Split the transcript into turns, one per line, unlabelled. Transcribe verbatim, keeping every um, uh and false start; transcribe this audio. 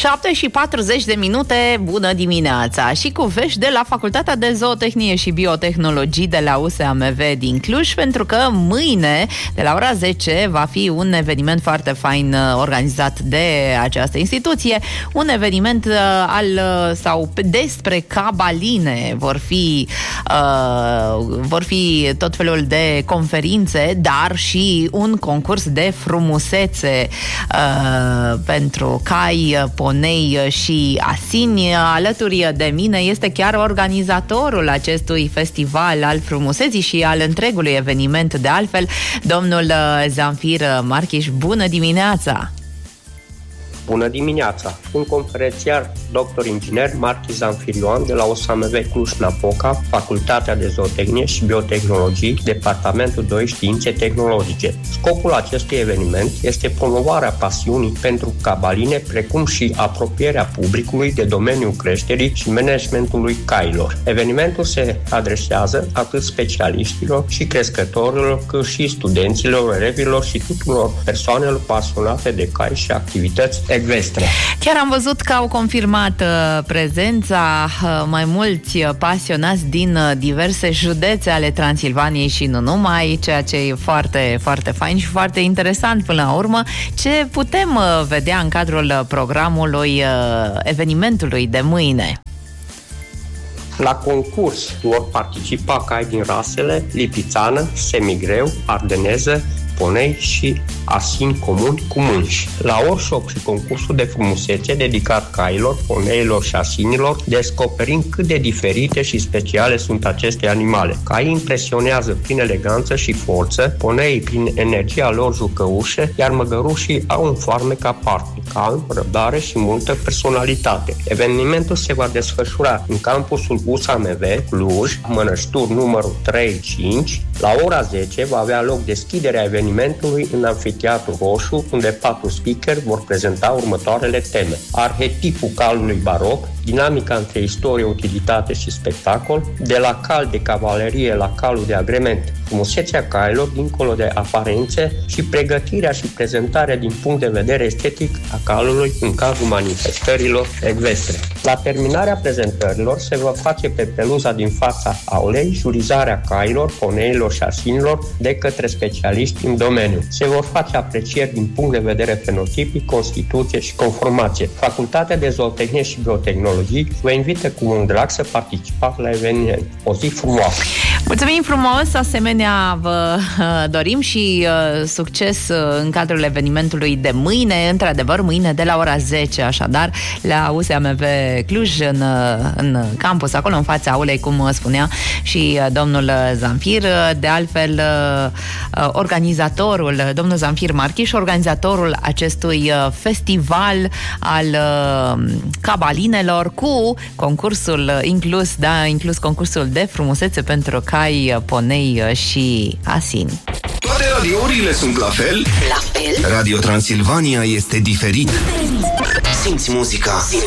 șapte și patruzeci de minute, bună dimineața! Și cu vești de la Facultatea de Zootehnie și Biotehnologii de la U S A M V din Cluj, pentru că mâine, de la ora zece, va fi un eveniment foarte fain organizat de această instituție, un eveniment al sau despre cabaline. Vor fi, uh, vor fi tot felul de conferințe, dar și un concurs de frumusețe uh, pentru cai, ponei și asini. Alături de mine este chiar organizatorul acestui festival al frumuseții și al întregului eveniment, de altfel, domnul Zamfir Marchiș. Bună dimineața!
Bună dimineața! Sunt conferențiar doctor inginer Marchiș Zamfir Ioan de la U S A M V Cluj-Napoca, Facultatea de Zootehnie și Biotehnologii, Departamentul doi Științe Tehnologice. Scopul acestui eveniment este promovarea pasiunii pentru cabaline, precum și apropierea publicului de domeniul creșterii și managementului cailor. Evenimentul se adresează atât specialiștilor și crescătorilor, cât și studenților, elevilor și tuturor persoanelor pasionate de cai și activități ecvestre.
Chiar am văzut că au confirmat uh, prezența uh, mai mulți pasionați din uh, diverse județe ale Transilvaniei și nu numai, ceea ce e foarte, foarte fain și foarte interesant până la urmă. Ce putem uh, vedea în cadrul programului uh, evenimentului de mâine?
La concurs vor participa cai din rasele lipițană, semigreu, ardeneză, ponei și asini comuni cu mânși. La workshop și concursul de frumusețe dedicat cailor, poneilor și asinilor, descoperim cât de diferite și speciale sunt aceste animale. Caii impresionează prin eleganță și forță, poneii prin energia lor jucăușă, iar măgărușii au un farmec aparte, calm, răbdare și multă personalitate. Evenimentul se va desfășura în campusul U S A M V Cluj, Mănășturi numărul trei cinci. La ora zece va avea loc deschiderea evenimentului în Amfiteatru Roșu, unde patru speakeri vor prezenta următoarele teme: arhetipul calului baroc, dinamica între istorie, utilitate și spectacol, de la cal de cavalerie la calul de agrement, frumusețea cailor dincolo de aparențe și pregătirea și prezentarea din punct de vedere estetic a calului în cazul manifestărilor ecvestre. La terminarea prezentărilor se va face pe peluza din fața aulei jurizarea cailor, poneilor și asinilor de către specialiști în domeniu. Se vor face aprecieri din punct de vedere fenotipic, constituție și conformație. Facultatea de Zootehnie și Biotehnologii vă invită cu un drag să participați la eveniment. O zi frumoasă!
Mulțumim frumos, asemenea vă dorim și uh, succes în cadrul evenimentului de mâine, într-adevăr mâine de la ora zece, așadar, la U S A M V Cluj, în, în campus, acolo în fața aulei, cum spunea și domnul Zamfir. De altfel, organizatorul, domnul Zamfir Marchiș, organizatorul acestui festival al cabalinelor, cu concursul inclus, da, inclus concursul de frumusețe pentru cai, ponei și asini.
Toate radiourile sunt la fel?
La fel?
Radio Transilvania este diferit.
Simți muzica.